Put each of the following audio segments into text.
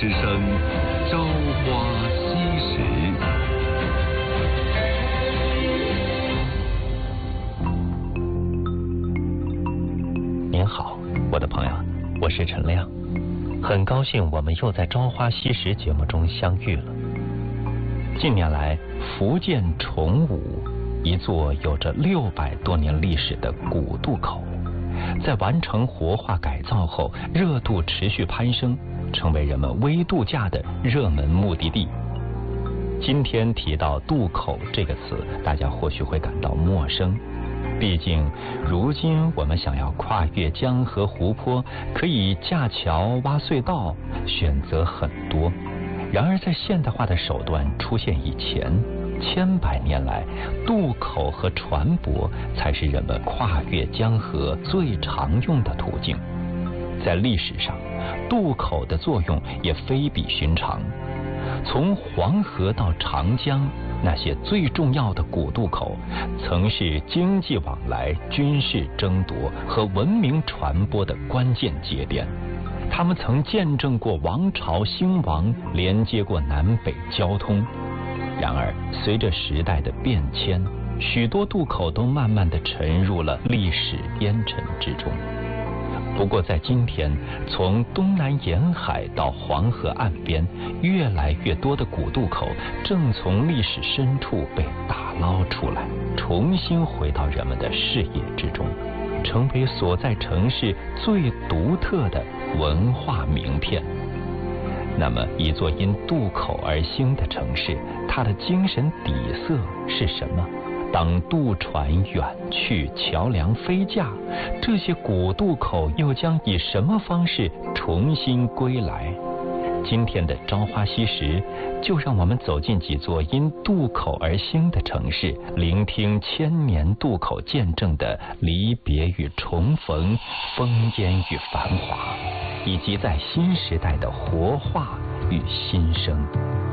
之声《朝花夕拾》。 您好，我的朋友，我是陈亮，很高兴我们又在《朝花夕拾》节目中相遇了。近年来，福建崇武一座有着600多年历史的古渡口，在完成活化改造后，热度持续攀升，成为人们微度假的热门目的地。今天提到渡口这个词，大家或许会感到陌生，毕竟如今我们想要跨越江河湖泊，可以架桥挖隧道，选择很多。然而在现代化的手段出现以前，千百年来，渡口和船舶才是人们跨越江河最常用的途径。在历史上，渡口的作用也非比寻常。从黄河到长江，那些最重要的古渡口，曾是经济往来、军事争夺和文明传播的关键节点。他们曾见证过王朝兴亡，连接过南北交通。然而，随着时代的变迁，许多渡口都慢慢地沉入了历史烟尘之中。不过在今天，从东南沿海到黄河岸边，越来越多的古渡口正从历史深处被打捞出来，重新回到人们的视野之中，成为所在城市最独特的文化名片。那么，一座因渡口而兴的城市，它的精神底色是什么？当渡船远去，桥梁飞架，这些古渡口又将以什么方式重新归来？今天的朝花夕拾，就让我们走进几座因渡口而兴的城市，聆听千年渡口见证的离别与重逢，烽烟与繁华，以及在新时代的活化与新生。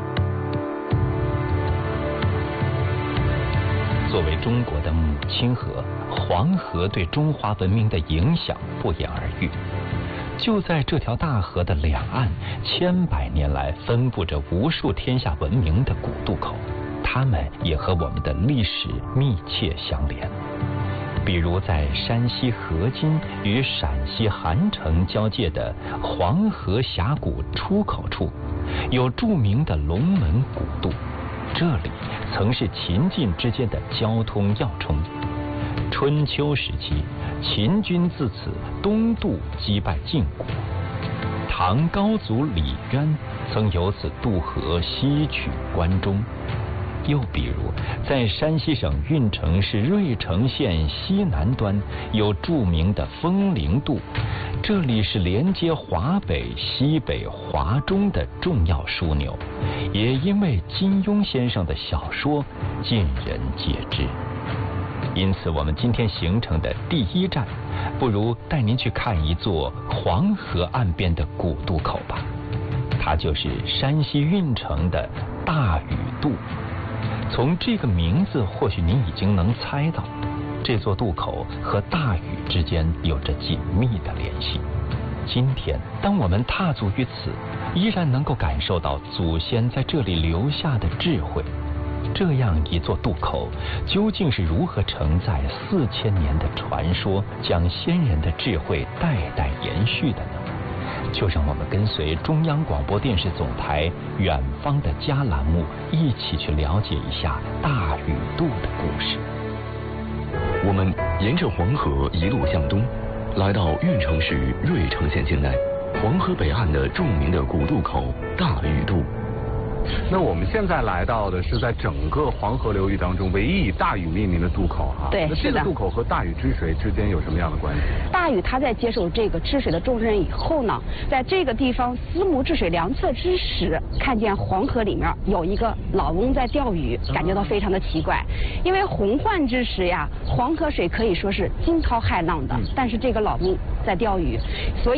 作为中国的母亲河，黄河对中华文明的影响不言而喻。就在这条大河的两岸，千百年来分布着无数天下闻名的古渡口，它们也和我们的历史密切相连。比如在山西河津与陕西韩城交界的黄河峡谷出口处，有著名的龙门古渡，这里曾是秦晋之间的交通要冲。春秋时期，秦军自此东渡击败晋国，唐高祖李渊曾由此渡河西取关中。又比如，在山西省运城市芮城县西南端有著名的枫林渡，这里是连接华北、西北、华中的重要枢纽，也因为金庸先生的小说尽人皆知。因此，我们今天行程的第一站，不如带您去看一座黄河岸边的古渡口吧。它就是山西运城的大禹渡。从这个名字，或许您已经能猜到，这座渡口和大禹之间有着紧密的联系。今天，当我们踏足于此，依然能够感受到祖先在这里留下的智慧。这样一座渡口，究竟是如何承载4000年的传说，将先人的智慧代代延续的呢？就让我们跟随中央广播电视总台远方的家栏目，一起去了解一下大禹渡的故事。 我们沿着黄河一路向东，来到运城市芮城县境内，黄河北岸的著名的古渡口大禹渡。 那我们现在来到的是在整个黄河流域当中唯一以大禹命名的渡口哈。 对， 那这个渡口和大禹治水之间有什么样的关系？ 大禹他在接受这个治水的重任以后呢，在这个地方思慕治水良策之时，看见黄河里面有一个老翁在钓鱼，感觉到非常的奇怪。因为洪患之时呀，黄河水可以说是惊涛骇浪的，但是这个老翁在钓鱼，所以呢，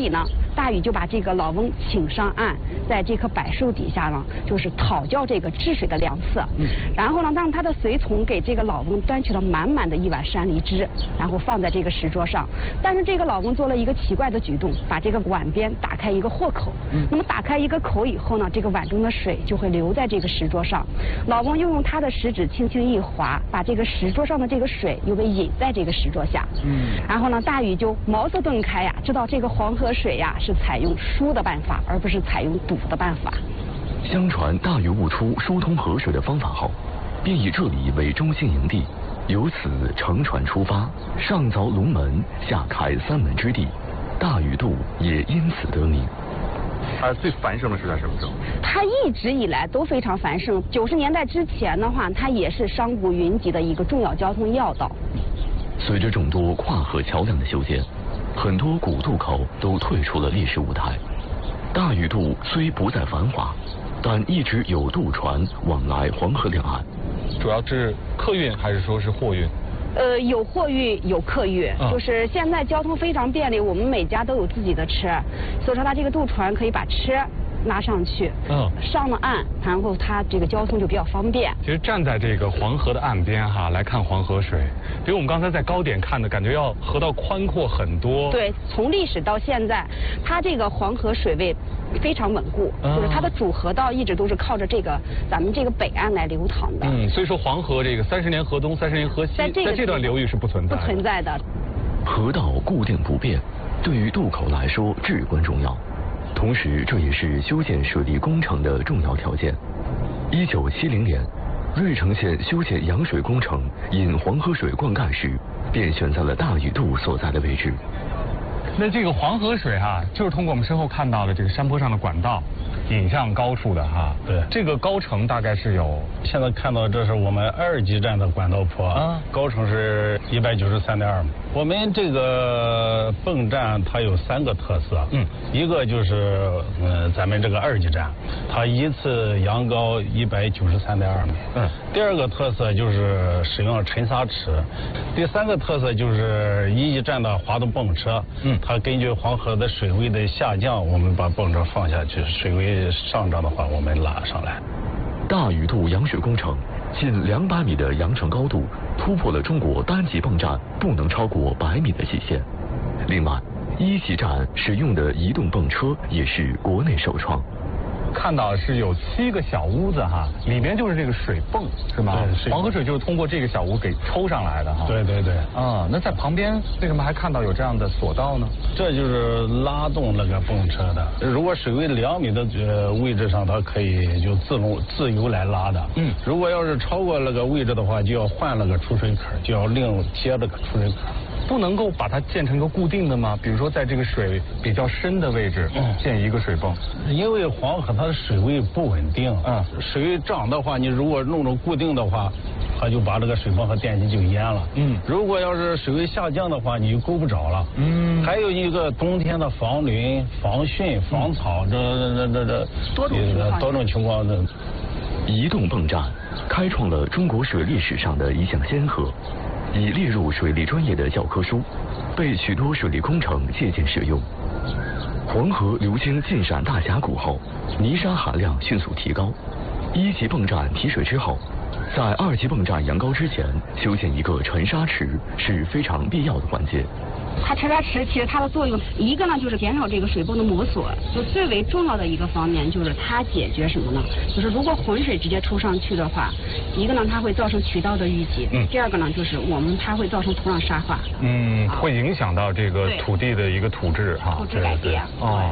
大禹就把这个老翁请上岸，在这棵柏树底下呢，就是讨教这个治水的良策。然后呢，让他的随从给这个老翁端去了满满的一碗山梨汁，然后放在这个石桌上。但是这个老翁做了一个奇怪的举动，把这个碗边打开一个豁口。那么打开一个口以后呢，这个碗中的水就会流在这个石桌上。老翁又用他的食指轻轻一划，把这个石桌上的这个水又给引在这个石桌下。然后呢，大禹就茅塞顿开呀，知道这个黄河水呀是采用疏的办法，而不是采用堵的办法。 相传大禹悟出疏通河水的方法后，便以这里为中心营地，由此乘船出发，上凿龙门，下开三门之地，大禹渡也因此得名。 它最繁盛的是在什么时候？ 它一直以来都非常繁盛。90年代之前的话，它也是商贾云集的一个重要交通要道。 随着众多跨河桥梁的修建，很多古渡口都退出了历史舞台。大禹渡虽不再繁华，但一直有渡船往来黄河两岸。 主要是客运还是说是货运？ 有货运有客运，就是现在交通非常便利，我们每家都有自己的车，所以说它这个渡船可以把车拉上去，上了岸，然后它这个交通就比较方便。 其实站在这个黄河的岸边哈，来看黄河水，比我们刚才在高点看的感觉要河道宽阔很多。 对，从历史到现在，它这个黄河水位非常稳固，就是它的主河道一直都是靠着这个咱们这个北岸来流淌的。 所以说黄河这个30年河东30年河西，在这段流域是不存在的。 河道固定不变，对于渡口来说至关重要。同时，这也是修建水利工程的重要条件。1970年，芮城县修建扬水工程引黄河水灌溉时，便选在了大禹渡所在的位置。 那这个黄河水哈，就是通过我们身后看到的这个山坡上的管道引向高处的哈。 对， 这个高程大概是有， 现在看到这是我们2级站的管道坡，高程是193.2米。我们这个泵站它有3个特色，一个就是咱们这个2级站，它一次扬高193.2米。第2个特色就是使用了沉沙池，第3个特色就是1级站的滑动泵车，它根据黄河的水位的下降，我们把泵车放下去，水位上涨的话，我们拉上来。 大禹渡扬水工程近200米的扬程高度，突破了中国单级泵站不能超过100米的极限。另外，1级站使用的移动泵车也是国内首创。 看到是有7个小屋子哈，里面就是这个水泵是吗？黄河水就是通过这个小屋给抽上来的哈。 对。 那在旁边为什么还看到有这样的索道呢？ 这就是拉动那个泵车的。如果水位2米的位置上，它可以就自由来拉的。如果要是超过那个位置的话，就要换那个出水口，就要另接这个出水口。 不能够把它建成一个固定的吗？比如说在这个水比较深的位置建一个水泵。 因为黄河它的水位不稳定，水位涨的话，你如果弄成固定的话，它就把这个水泵和电机就淹了。如果要是水位下降的话，你就够不着了。还有一个冬天的防汛、防汛、防草，这多种情况的。 移动泵站开创了中国水利史上的一项先河，已列入水利专业的教科书，被许多水利工程借鉴使用。黄河流经晋陕大峡谷后，泥沙含量迅速提高。1级泵站提水之后，在2级泵站扬高之前修建一个沉沙池是非常必要的环节。 它沉沙池其实它的作用，一个呢就是减少这个水泵的磨损，就最为重要的一个方面就是它解决什么呢？就是如果浑水直接抽上去的话，一个呢它会造成渠道的淤积，第2个呢就是它会造成土壤沙化， 会影响到这个土地的一个土质哈， 土质改变。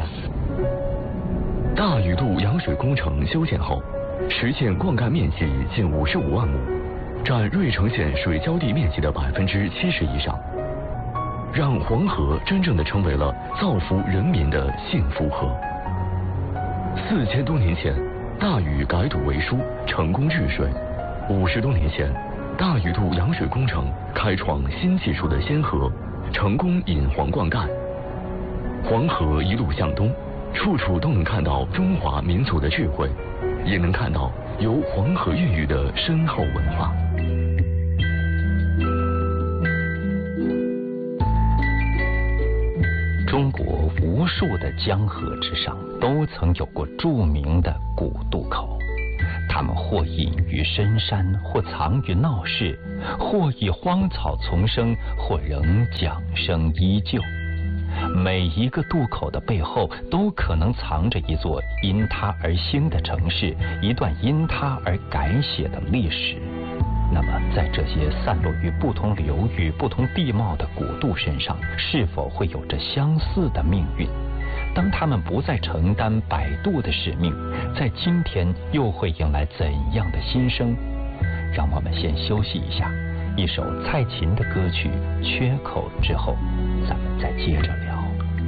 大禹渡扬水工程修建后，实现灌溉面积近55万亩，占芮城县水浇地面积的70%以上，让黄河真正的成为了造福人民的幸福河。4000多年前，大禹改堵为疏，成功治水；50多年前，大禹渡扬水工程开创新技术的先河，成功引黄灌溉。黄河一路向东，处处都能看到中华民族的智慧，也能看到由黄河孕育的深厚文化。 中国无无数的江河之上，都曾有过著名的古渡口。它们或隐于深山，或藏于闹市，或以荒草丛生，或仍桨声依旧。每一个渡口的背后，都可能藏着一座因它而兴的城市，一段因它而改写的历史。那么，在这些散落于不同流域、不同地貌的古渡身上，是否会有着相似的命运？当他们不再承担摆渡的使命，在今天又会迎来怎样的新生？让我们先休息一下，一首蔡琴的歌曲《缺口》之后，咱们再接着聊。